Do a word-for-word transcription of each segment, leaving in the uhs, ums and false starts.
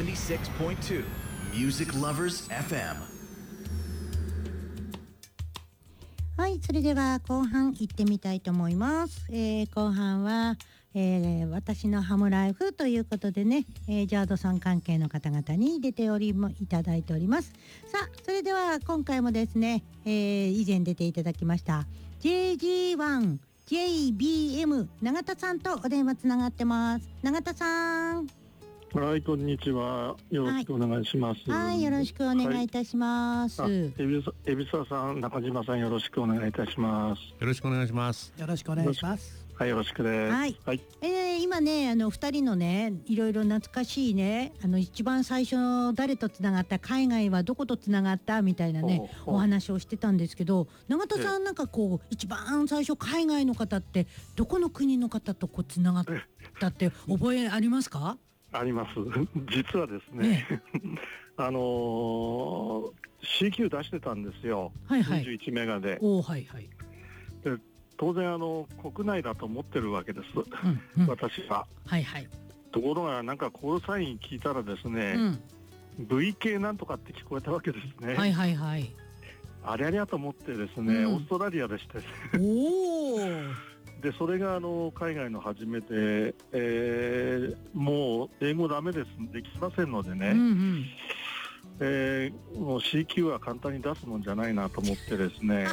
seventy-six point two Music Lovers エフエム。 はい、それでは後半行ってみたいと思います。えー、後半は、えー、私のハムライフということでね、えー、ジャードさん関係の方々に出ておりもいただいております。さあ、それでは今回もですね、えー、以前出ていただきました ジェイジーワンジェイビーエム 永田さんとお電話つながってます。永田さん。 はい、こんにちは。よろしくお願いします。 はい、はい、よろしくお願いいたします。はい、 えびさ、えびささん、中島さん、よろしくお願いいたします。 よろしくお願いします。 よろしくお願いします。 はい、よろしくです。 はい。はい、えー、今ね、あの二人のね、いろいろ懐かしいね、あの一番最初誰とつながった、海外はどことつながったみたいなね、お話をしてたんですけど、永田さんなんかこう一番最初海外の方ってどこの国の方とこうつながったって覚えありますか？ あります。実はですね、ねあのー、シーキュー 出してたんですよ。はいはい。にじゅういちメガで。 おはいはい。 で、当然あの国内だと思ってるわけです。うんうん、私は。はいはい。ところがなんかコールサイン聞いたらですね、うん、ブイケー なんとかって聞こえたわけですね。はいはいはい。ありゃりゃと思ってですね、うん、オーストラリアでして。おお。でそれがあの海外の初めて、えー、もう英語ダメですできませんのでね、うんうんえー、もう シーキュー は簡単に出すもんじゃないなと思ってですね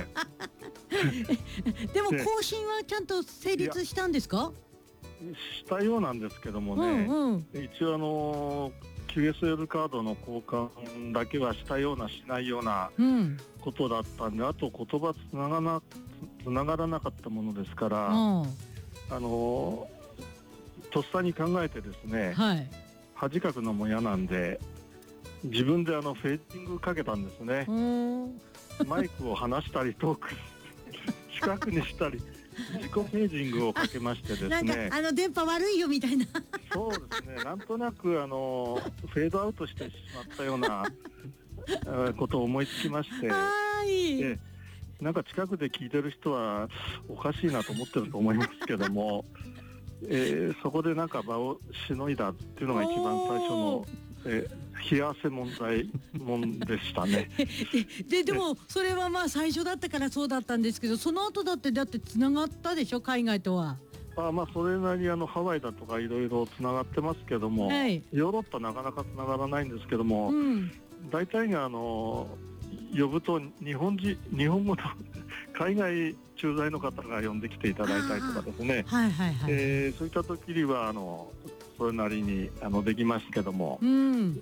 でも更新はちゃんと成立したんですか？ したようなんですけどもね、うんうん、一応あの キューエスエル カードの交換だけはしたようなしないようなことだったんで、あと言葉つながなつながらなかったものですから、うん、あのとっさに考えてですね、はい、恥かくのも嫌なんで自分であのフェーディングかけたんですね。マイクを離したり遠く近くにしたり自己フェーディングをかけましてですねなんかあの電波悪いよみたいなそうですね、なんとなくあのフェードアウトしてしまったようなことを思いつきましてはいでなんか近くで聞いてる人はおかしいなと思ってると思いますけども、えー、そこでなんか場をしのいだっていうのが一番最初の、えー、冷や汗問題もんでしたねで, で, でもそれはまあ最初だったからそうだったんですけど、その後だってだってつながったでしょ海外とは。 あまあそれなりにあのハワイだとかいろいろつながってますけども、はい、ヨーロッパなかなかつながらないんですけども、うん、大体があの呼ぶと日本人日本語の海外駐在の方が呼んできていただいたりとかですね、はいはいはいえー、そういった時にはあのそれなりにあのできますけども、うん、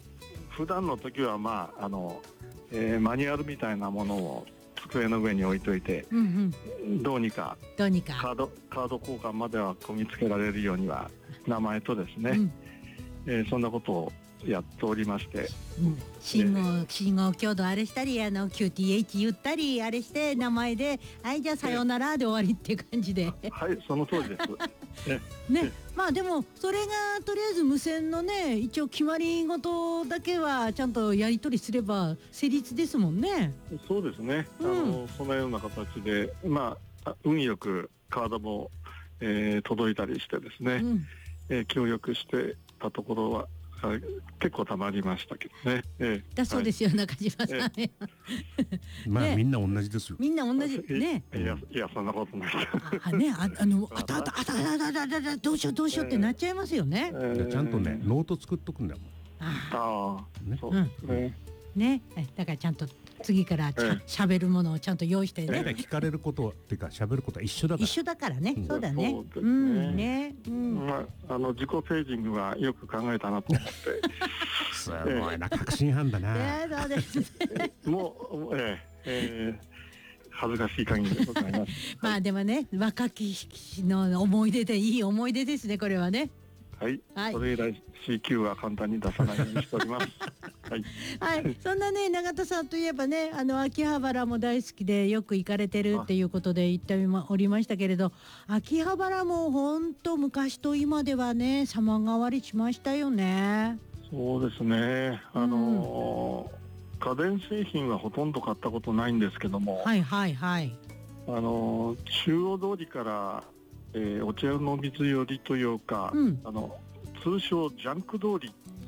普段の時はまああの、えー、マニュアルみたいなものを机の上に置いといて、うんうん、どうにかどうにかカードカード交換までは込み付けられるようには名前とですね、うんえー、そんなことをやっておりまして、 うん、信号信号強度あれしたりあの キューティーエイチ 言ったりあれして名前ではいじゃあさようならで終わりっていう感じではいその通りですね, ねまあでもそれがとりあえず無線のね一応決まり事だけはちゃんとやり取りすれば成立ですもんね。 そうですね、うん、あのそのような形でまあ運よくカードも、えー、届いたりしてですね、うんえー、協力してたところは結構たまりましたけどね、ええ、だそうですよ、はい、中島さん、ええ、 まあ、ね、みんな同じですよ。 みんな同じね。 いやいやそんなことないあねああのあたあたあたあたあたあたどうしようどうしようってなっちゃいますよね。 えー、ちゃんとねノート作っとくんだもん。 ああ、ね、そうですね。 ねだからちゃんと次からしゃべるものをちゃんと用意してね。 聞かれることっていうかしゃべることは一緒だから。 一緒だからね。うん、そうだね。 そうですね。うんねうん、まああの自己ページングはよく考えたなと思って。 すごいな確信犯だな。 ねそうですね。 もうえー、えー恥ずかしい限りでございます。 まあでもね若き日の思い出でいい思い出ですねこれはね。 はい、はい、それ以来 シーキュー は簡単に出さないようにしておりますはい、 はい、そんなね永田さんといえばねあの秋葉原も大好きでよく行かれてるっていうことで言っておりましたけれど、秋葉原も本当昔と今ではね様変わりしましたよね。 そうですねあのーうん、家電製品はほとんど買ったことないんですけどもはいはいはいあのー、中央通りからえー、お茶の水寄りというか、うん、あの通称ジャンク通り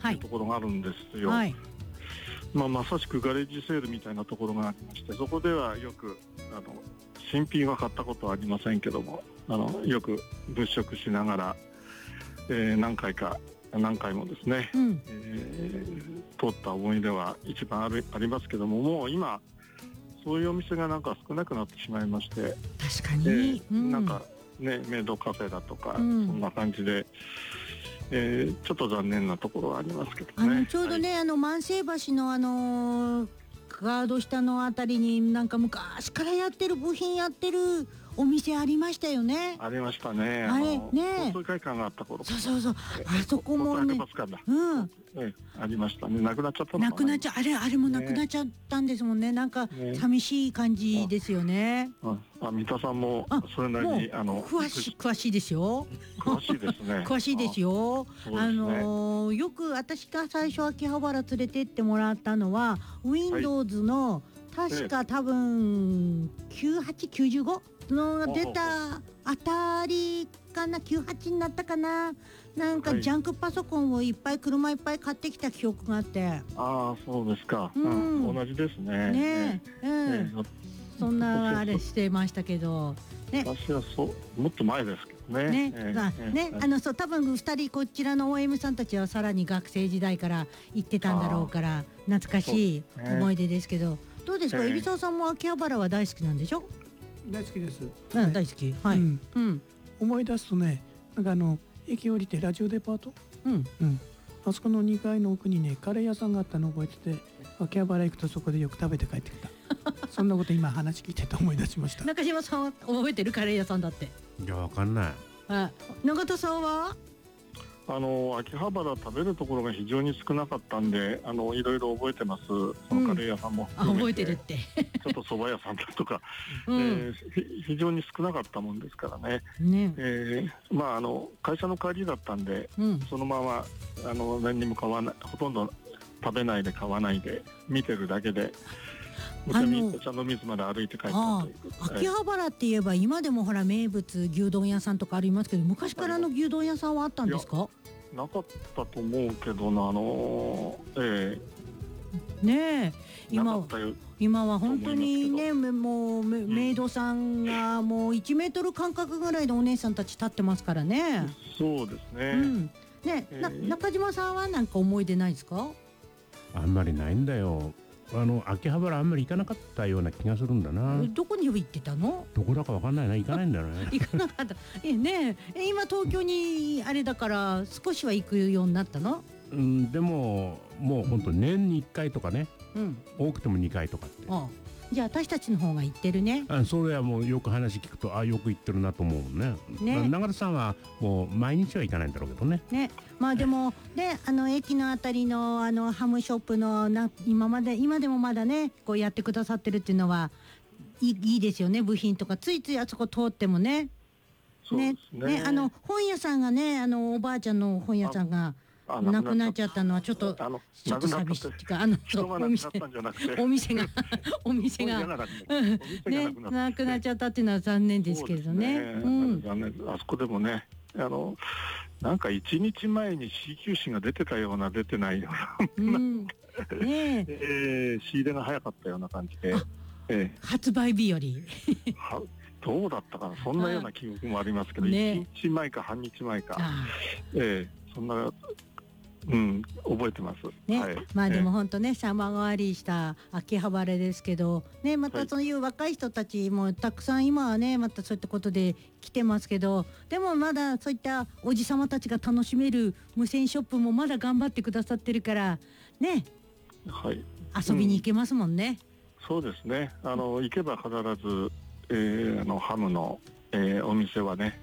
いうところがあるんですよ。はい、まあ、まさしくガレージセールみたいなところがありまして、そこではよくあの新品は買ったことはありませんけども、あのよく物色しながら、えー、何回か何回もですね、うん、えー、通った思い出は一番あるありますけども、もう今そういうお店がなんか少なくなってしまいまして、 確かに、えーうん、なんかね、メイドカフェだとか、うん、そんな感じで、えー、ちょっと残念なところはありますけどね。 あのちょうどね、はい、あの万世橋のあのー、ガード下のあたりになんか昔からやってる部品やってるお店ありましたよね。 ありましたね。 あれね、 交通会館があった頃。 そうそうそう。あそこもね、 うん、えありましたね。なくなっちゃったのかな。 なくなっちゃあれあれもなくなっちゃったんですもんね。なんか寂しい感じですよね。 あ、あ、三田さんもそれなりにあの詳し詳しいですよ。 詳しいですね。 詳しいですよ。あのよく私が最初秋葉原連れてってもらったのは Windows の確か多分きゅうはちきゅうじゅうごの出たあたりかな、きゅうはちになったかな、なんかジャンクパソコンをいっぱい車いっぱい買ってきた記憶があって。 ああ、そうですか、うん、うん、同じですね。 ねえ、うん、ね、そんなあれしてましたけど、 ね、私はそうもっと前ですけどね。 ね、えー、ね、あのそう多分ふたりこちらの オーエム さんたちはさらに学生時代から行ってたんだろうから懐かしい思い出ですけど、どうですか、海老沢さんも秋葉原は大好きなんでしょ？ 大好きです。 うん、大好き。はい。うんうん、思い出すとね、なんかあの駅降りてラジオデパート、うんうん、あそこのにかいの奥にねカレー屋さんがあったのを覚えてて、秋葉原行くとそこでよく食べて帰ってきた。そんなこと今話聞いてて思い出しました。 中島さんは覚えてるカレー屋さんだって。 いや、わかんない。 あ、永田さんは？ あの秋葉原食べるところが非常に少なかったんで、あのいろいろ覚えてます。そのカレー屋さんも含めて、うん、あ、覚えてるって。 ちょっと蕎麦屋さんだとか、うん、えー、非常に少なかったもんですからね。 ね、 えー、まああの会社の帰りだったんで、うん、そのままあの何にも買わない、ほとんど食べないで買わないで見てるだけで。お茶の水まで歩いて帰ったという。 秋葉原って言えば今でもほら名物牛丼屋さんとかありますけど、昔からの牛丼屋さんはあったんですか？ なかったと思うけどな、あのー、ええー、ねえ、今今は本当にね、もうメイドさんがもういちメートル間隔ぐらいのお姉さんたち立ってますからね。 そうですね。うん、 ね、えー、な中島さんはなんか思い出ないですか？ あんまりないんだよ。あの秋葉原あんまり行かなかったような気がするんだな。 どこに行ってたの？ どこだかわかんないな。行かないんだよね。 行かなかった。えねえ、今東京にあれだから少しは行くようになったの？ うん、でももう本当年にいっかいとかね、うん、多くてもにかいとかって。 ああ、じゃあ私たちの方が行ってるね。 あ、それはもうよく話聞くと、あ、よく行ってるなと思うね。ね、永田さんはもう毎日は行かないんだろうけどね。 ね、まあでもね、あの駅のあたりのあのハムショップのな今まで今でもまだねこうやってくださってるっていうのはいい、いいですよね。部品とかついついあそこ通ってもね。 ね、ね、 ね、あの本屋さんがね、あのおばあちゃんの本屋さんがなくなっちゃったのはちょっとちょっと寂しいっていうか、あのお店お店がお店がねなくなっちゃったっていうのは残念ですけれどね。 うん、残念。あそこでもね、あのなんか一日前に シーキュー 誌が出てたような出てないような、うん、ねええー、仕入れが早かったような感じで、えー、 発売日よりはどうだったかな、そんなような記憶もありますけど、ね、いちにちまえか半日前か、えー、そんな。うん、覚えてます。 ね、 はい、 まあでも本当ね、様変わりした秋葉原ですけど、ね、またそういう若い人たちもたくさん今はね、またそういったことで来てますけど、でもまだそういったおじさまたちが楽しめる無線ショップもまだ頑張ってくださってるからね、 はい、 遊びに行けますもんね。 うん、そうですね。あの行けば必ず、えー、あのハムの、えー、お店はね。